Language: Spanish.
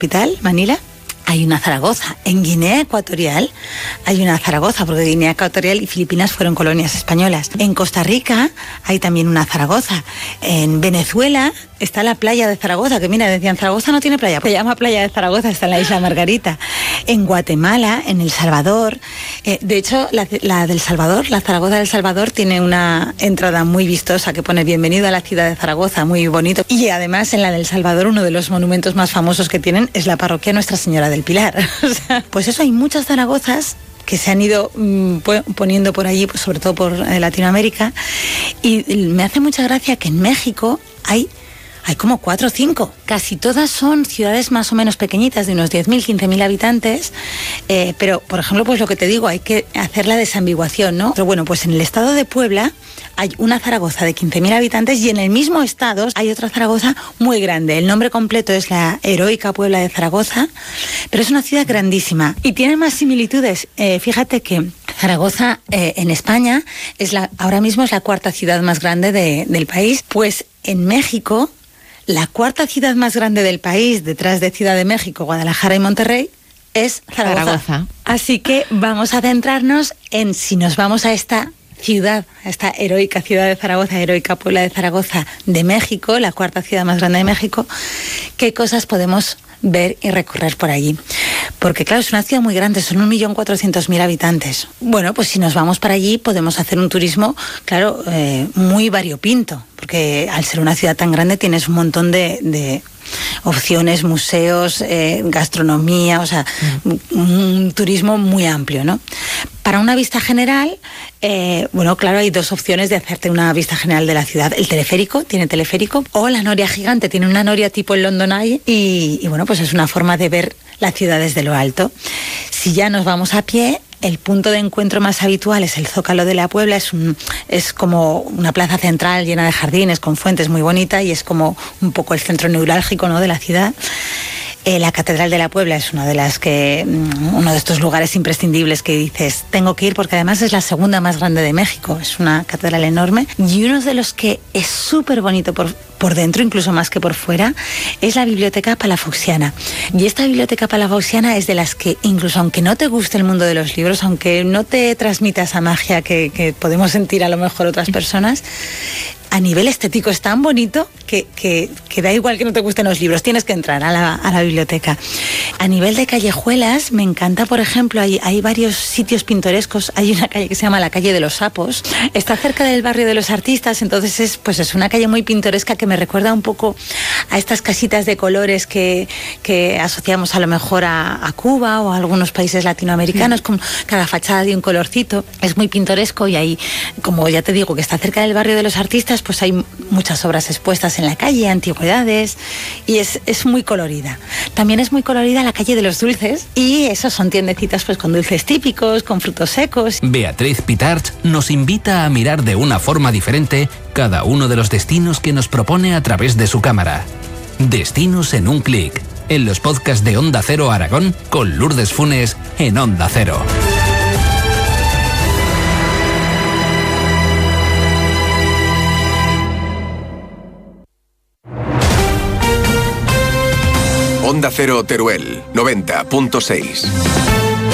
capital, Manila, hay una Zaragoza. En Guinea Ecuatorial hay una Zaragoza, porque Guinea Ecuatorial y Filipinas fueron colonias españolas. En Costa Rica hay también una Zaragoza. En Venezuela está la playa de Zaragoza, que mira, decían Zaragoza no tiene playa, se llama playa de Zaragoza, está en la isla Margarita. En Guatemala, en El Salvador, de hecho la del Salvador, la Zaragoza del Salvador tiene una entrada muy vistosa que pone bienvenido a la ciudad de Zaragoza, muy bonito. Y además en la del Salvador uno de los monumentos más famosos que tienen es la parroquia Nuestra Señora del Pilar. O sea, pues eso, hay muchas Zaragozas que se han ido poniendo por allí, pues sobre todo por Latinoamérica, y me hace mucha gracia que en México hay como 4 o 5. Casi todas son ciudades más o menos pequeñitas, de unos 10.000, 15.000 habitantes, pero, por ejemplo, pues lo que te digo, hay que hacer la desambiguación, ¿no? Pero bueno, pues en el estado de Puebla hay una Zaragoza de 15.000 habitantes y en el mismo estado hay otra Zaragoza muy grande. El nombre completo es la Heroica Puebla de Zaragoza, pero es una ciudad grandísima y tiene más similitudes. Fíjate que Zaragoza en España ahora mismo es la 4ª ciudad más grande del país. Pues en México, la 4ª ciudad más grande del país, detrás de Ciudad de México, Guadalajara y Monterrey, es Zaragoza. Así que vamos a centrarnos en, si nos vamos a esta ciudad, a esta heroica ciudad de Zaragoza, heroica Puebla de Zaragoza de México, la 4ª ciudad más grande de México, qué cosas podemos ver y recorrer por allí. Porque claro, es una ciudad muy grande, son 1.400.000 habitantes. Bueno, pues si nos vamos para allí podemos hacer un turismo, claro, muy variopinto, porque al ser una ciudad tan grande tienes un montón de opciones, museos, gastronomía, o sea, un turismo muy amplio, ¿no? Para una vista general, bueno, claro, hay 2 opciones de hacerte una vista general de la ciudad. El teleférico, tiene teleférico, o la noria gigante, tiene una noria tipo el London Eye, y bueno, pues es una forma de ver la ciudad desde lo alto. Si ya nos vamos a pie, el punto de encuentro más habitual es el Zócalo de la Puebla, es como una plaza central llena de jardines, con fuentes, muy bonita, y es como un poco el centro neurálgico, ¿no?, de la ciudad. La Catedral de la Puebla es uno de estos lugares imprescindibles que dices, tengo que ir, porque además es la 2ª más grande de México, es una catedral enorme, y uno de los que es súper bonito por dentro, incluso más que por fuera, es la Biblioteca Palafoxiana. Y esta Biblioteca Palafoxiana es de las que, incluso aunque no te guste el mundo de los libros, aunque no te transmita esa magia que podemos sentir a lo mejor otras personas, a nivel estético es tan bonito que da igual que no te gusten los libros, tienes que entrar a la biblioteca. A nivel de callejuelas, me encanta, por ejemplo, hay varios sitios pintorescos. Hay una calle que se llama la Calle de los Sapos, está cerca del barrio de los Artistas, entonces es una calle muy pintoresca que me recuerda un poco a estas casitas de colores que asociamos a lo mejor a Cuba o a algunos países latinoamericanos, con cada fachada de un colorcito. Es muy pintoresco y ahí, como ya te digo, que está cerca del barrio de los Artistas, pues hay muchas obras expuestas en la calle, antigüedades, y es muy colorida. También es muy colorida la Calle de los Dulces, y esos son tiendecitas pues con dulces típicos, con frutos secos. Beatriz Pitarch nos invita a mirar de una forma diferente cada uno de los destinos que nos propone a través de su cámara. Destinos en un clic, en los podcasts de Onda Cero Aragón, con Lourdes Funes en Onda Cero. Onda Cero Teruel, 90.6.